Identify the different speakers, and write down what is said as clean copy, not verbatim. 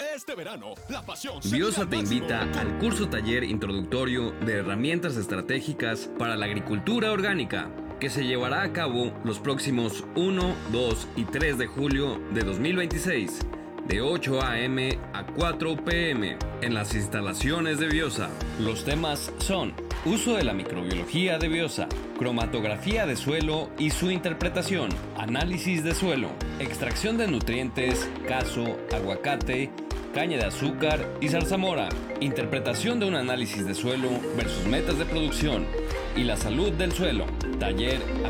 Speaker 1: Este verano, la pasión.
Speaker 2: Biosa te invita al curso taller introductorio de herramientas estratégicas para la agricultura orgánica, que se llevará a cabo los próximos 1, 2 y 3 de julio de 2026, de 8 a.m. a 4 p.m. en las instalaciones de Biosa. Los temas son uso de la microbiología de Biosa, cromatografía de suelo y su interpretación, análisis de suelo, extracción de nutrientes, caso, aguacate, caña de azúcar y zarzamora, interpretación de un análisis de suelo versus metas de producción y la salud del suelo, taller